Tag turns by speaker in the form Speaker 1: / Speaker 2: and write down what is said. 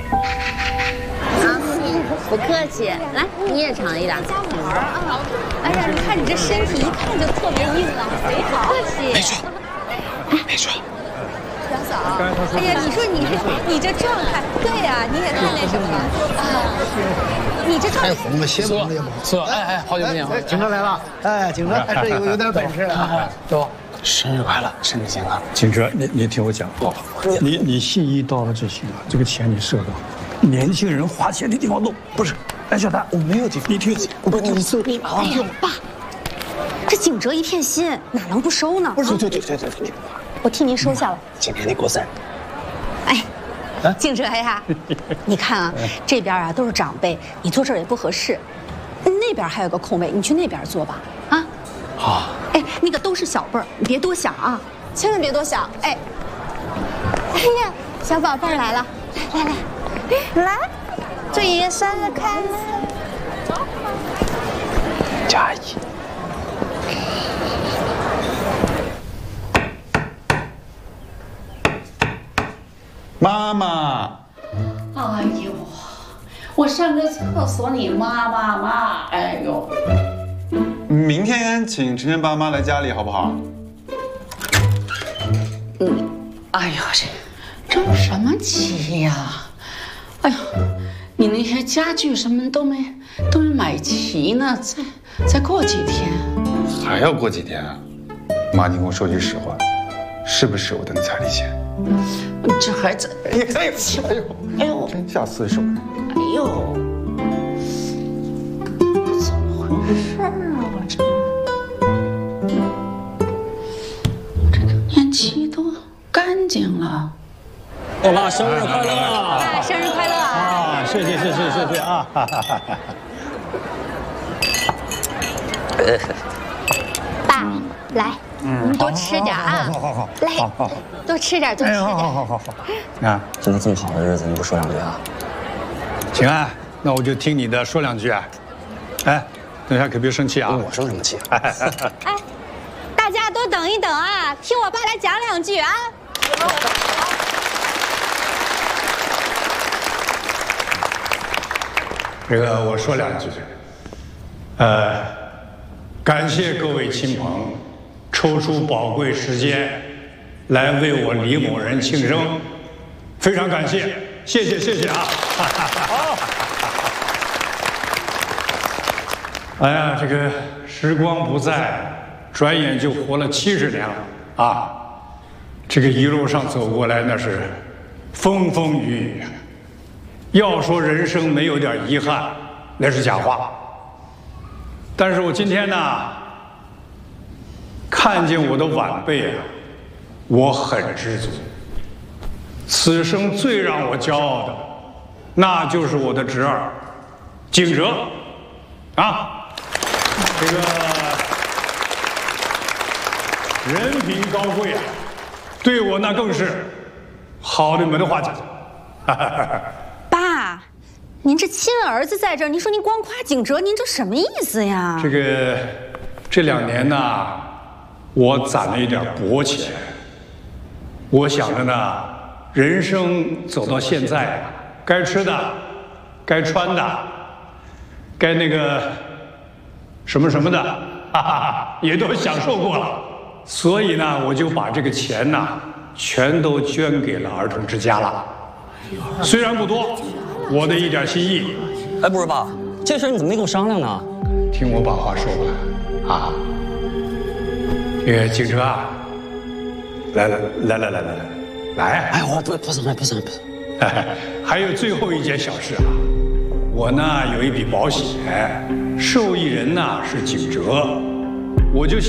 Speaker 1: 不客气，来，你也尝一点。加玩啊！哎呀，你看你这身体一看就特别硬啊，贼好。客气。
Speaker 2: 没事，没事。
Speaker 1: 表嫂，哎呀，你说你这状态，对呀，你也锻炼什么了啊？你这
Speaker 3: 太红了，先红了也不好。
Speaker 2: 苏，哎，好久不见，
Speaker 3: 景哲来了。哎，景哲还是有点本事啊。
Speaker 2: 走，生日快乐，身体健康。
Speaker 4: 景哲，你听我讲，你信义到了就行了，这个钱你赊到。年轻人花钱的地方多，不是？哎，小谭，我没有地方，你听，不是你收你啊！
Speaker 1: 哎呀，爸，这景哲一片心，哪能不收呢？
Speaker 3: 不是，对，
Speaker 1: 我替您收下了。
Speaker 3: 今天你过生日。
Speaker 1: 哎，景哲呀，你看啊，这边啊都是长辈，你坐这儿也不合适。那边还有个空位，你去那边坐吧。啊，
Speaker 2: 好。
Speaker 1: 哎，那个都是小辈儿，你别多想啊，千万别多想。哎，哎呀，小宝贝儿来了，来，祝爷爷生日快乐！
Speaker 2: 嘉怡。
Speaker 5: 妈妈，
Speaker 6: 哎呦，我上个厕所，你妈，哎呦，
Speaker 5: 明天请晨晨爸妈来家里好不好？
Speaker 6: 哎呦，这着什么急呀？哎呦，你那些家具什么都没买齐呢，再过几天。
Speaker 5: 还要过几天啊？妈，你跟我说句实话，是不舍不得那彩礼钱？
Speaker 6: 这孩子，哎呦，
Speaker 5: 真下死手！
Speaker 6: 哎呦，怎么回事啊？我这年期都干净了。
Speaker 4: 我妈生日快乐！
Speaker 1: 哎，生日快乐
Speaker 4: 啊！谢谢啊！
Speaker 1: 爸，来，你多吃点啊！
Speaker 4: 好，
Speaker 1: 来，多吃点，多吃点。
Speaker 4: 好。啊，
Speaker 2: 今天这么好的日子，你不说两句啊？
Speaker 4: 行啊，那我就听你的，说两句啊。哎，等一下可别生气啊！
Speaker 2: 我生什么气？
Speaker 1: 哎，大家多等一等啊，听我爸来讲两句啊。
Speaker 4: 这个我说两句，感谢各位亲朋抽出宝贵时间来为我李某人庆生，非常感谢，谢谢啊！好。哎呀，这个时光不再，转眼就活了70年了啊！这个一路上走过来，那是风风雨雨。要说人生没有点遗憾，那是假话。但是我今天呢，看见我的晚辈啊，我很知足。此生最让我骄傲的，那就是我的侄儿景哲，啊，这个人品高贵啊，对我那更是好的没得话讲。
Speaker 1: 爸，您这亲儿子在这儿，您说您光夸景哲，您这什么意思呀？
Speaker 4: 这2年呢，我攒了一点薄钱。我想着呢，人生走到现在啊，该吃的、该穿的、该那个什么的，哈哈，也都享受过了。所以呢，我就把这个钱呢，全都捐给了儿童之家了。虽然不多，我的一点心意。
Speaker 2: 哎，不是爸，这事你怎么没跟我商量呢？
Speaker 4: 听我把话说完啊！这个景哲啊，来！
Speaker 2: 哎，我不是。
Speaker 4: 还有最后一件小事啊，我呢有一笔保险，受益人呢是景哲，我就。